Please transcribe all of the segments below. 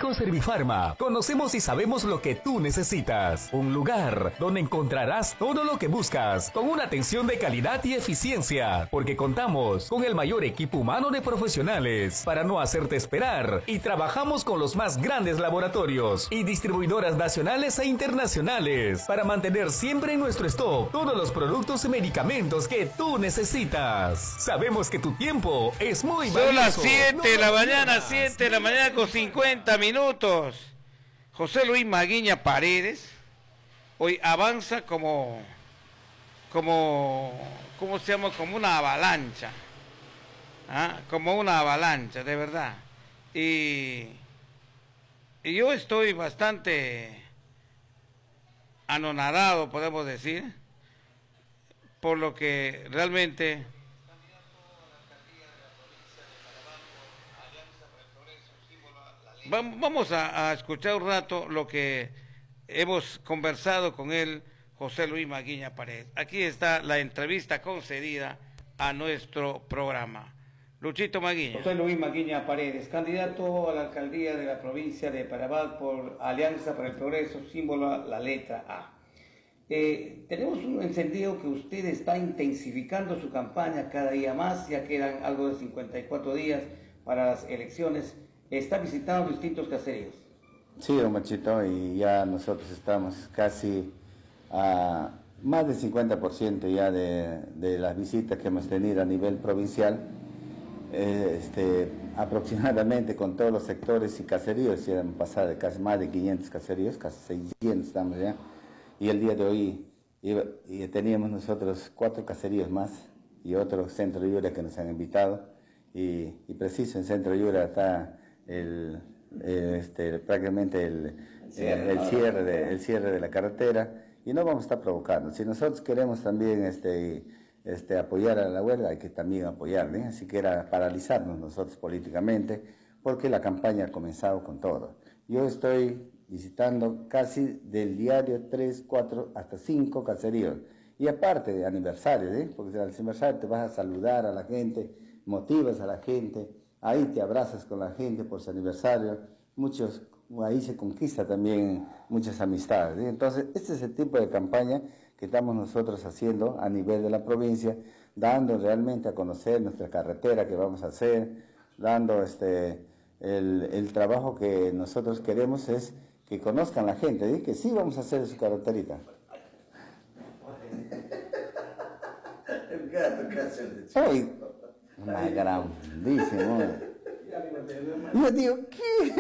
Clínico Servifarma. Conocemos y sabemos lo que tú necesitas. Un lugar donde encontrarás todo lo que buscas, con una atención de calidad y eficiencia, porque contamos con el mayor equipo humano de profesionales para no hacerte esperar, y trabajamos con los más grandes laboratorios y distribuidoras nacionales e internacionales para mantener siempre en nuestro stock todos los productos y medicamentos que tú necesitas. Sabemos que tu tiempo es muy valioso. Son las 7 de la mañana, 7 de la mañana con 50 minutos. José Luis Maguiña Paredes hoy avanza como ¿cómo se llama? Como una avalancha. Como una avalancha, de verdad. Y yo estoy bastante anonadado, podemos decir, por lo que realmente vamos a escuchar un rato lo que hemos conversado con él, José Luis Maguiña Paredes. Aquí está la entrevista concedida a nuestro programa. Luchito Maguiña. José Luis Maguiña Paredes, candidato a la alcaldía de la provincia de Parabat por Alianza para el Progreso, símbolo la letra A. Tenemos un encendido que usted está intensificando su campaña cada día más, ya quedan algo de 54 días para las elecciones. Está visitando distintos caseríos. Sí, don Machito, y ya nosotros estamos casi a más del 50% ya de las visitas que hemos tenido a nivel provincial. Aproximadamente con todos los sectores y caseríos, ya hemos pasado de casi más de 500 caseríos, casi 600 estamos ya, y el día de hoy teníamos nosotros 4 caseríos más y otro centro de Yura que nos han invitado, y preciso en centro de Yura está prácticamente el cierre de la carretera, y no vamos a estar provocando. Si nosotros queremos también apoyar a la huelga, hay que también apoyarle, así que era paralizarnos nosotros políticamente, porque la campaña ha comenzado con todo. Yo estoy visitando casi del diario 3, 4, hasta 5 caseríos, y aparte de aniversarios, porque al aniversario te vas a saludar a la gente, motivas a la gente, ahí te abrazas con la gente por su aniversario, ahí se conquista también muchas amistades, ¿sí? Entonces, este es el tipo de campaña que estamos nosotros haciendo a nivel de la provincia, dando realmente a conocer nuestra carretera que vamos a hacer, dando el trabajo que nosotros queremos es que conozcan la gente, ¿sí? Que sí vamos a hacer su carreterita. ¡Ay! Una grandísima. Yo digo, ¿qué?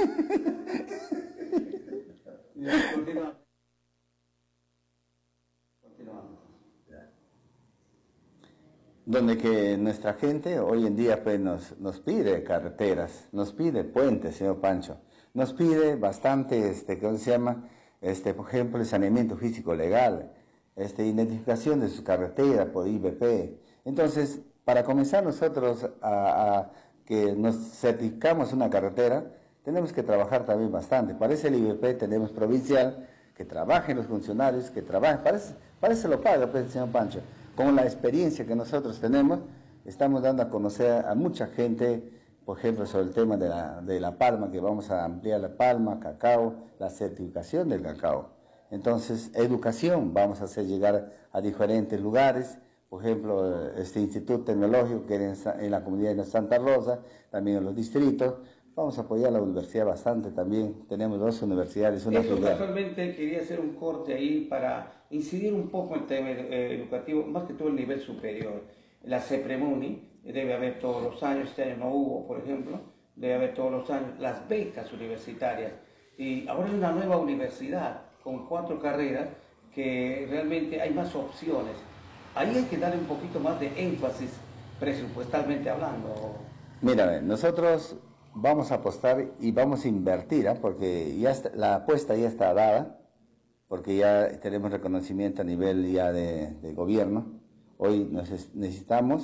Donde que nuestra gente hoy en día pues nos pide carreteras, nos pide puentes, señor Pancho, nos pide bastante, ¿cómo se llama? Por ejemplo, el saneamiento físico legal, identificación de su carretera por IBP. Entonces, para comenzar nosotros a que nos certificamos una carretera, tenemos que trabajar también bastante. Para ese el IBP tenemos provincial, que trabajen los funcionarios, que trabajen, para eso lo paga pues, el señor Pancho. Con la experiencia que nosotros tenemos, estamos dando a conocer a mucha gente, por ejemplo, sobre el tema de la palma, que vamos a ampliar la palma, cacao, la certificación del cacao. Entonces, educación, vamos a hacer llegar a diferentes lugares, por ejemplo, este Instituto Tecnológico que en la comunidad de Santa Rosa, también en los distritos. Vamos a apoyar la universidad bastante también, tenemos 2 universidades, una privada. Casualmente quería hacer un corte ahí para incidir un poco en el tema educativo, más que todo el nivel superior. La CEPREMUNI debe haber todos los años, este año no hubo, por ejemplo, debe haber todos los años, las becas universitarias. Y ahora hay una nueva universidad con 4 carreras que realmente hay más opciones. Ahí hay que darle un poquito más de énfasis presupuestalmente hablando. Mira, nosotros vamos a apostar y vamos a invertir, porque ya la apuesta ya está dada, porque ya tenemos reconocimiento a nivel ya de gobierno. Hoy necesitamos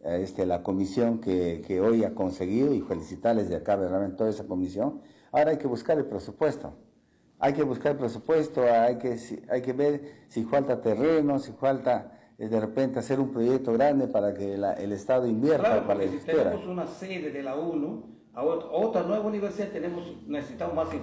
la comisión que hoy ha conseguido, y felicitarles de acá realmente toda esa comisión. Ahora hay que buscar el presupuesto. Hay que buscar el presupuesto, hay que ver si falta terreno, si falta de repente hacer un proyecto grande para que el Estado invierta, claro, para la si escuela. tenemos una sede de la ONU, a otra nueva universidad necesitamos más